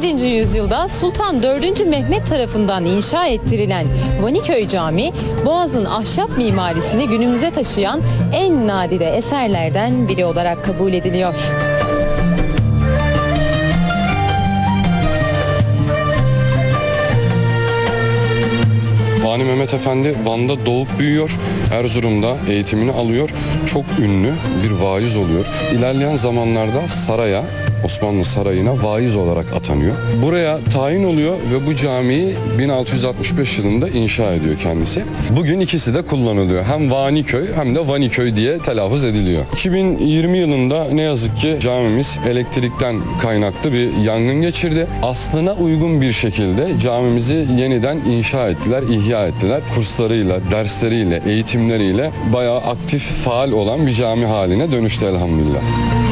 17. yüzyılda Sultan 4. Mehmet tarafından inşa ettirilen Vaniköy Camii, Boğaz'ın ahşap mimarisini günümüze taşıyan en nadide eserlerden biri olarak kabul ediliyor. Vani Mehmet Efendi Van'da doğup büyüyor, Erzurum'da eğitimini alıyor, çok ünlü bir vaiz oluyor. İlerleyen zamanlarda saraya, Osmanlı Sarayı'na vaiz olarak atanıyor. Buraya tayin oluyor ve bu camiyi 1665 yılında inşa ediyor kendisi. Bugün ikisi de kullanılıyor. Hem Vaniköy hem de Vaniköy diye telaffuz ediliyor. 2020 yılında ne yazık ki camimiz elektrikten kaynaklı bir yangın geçirdi. Aslına uygun bir şekilde camimizi yeniden inşa ettiler, ihya ettiler. Kurslarıyla, dersleriyle, eğitimleriyle bayağı aktif, faal olan bir cami haline dönüştü elhamdülillah.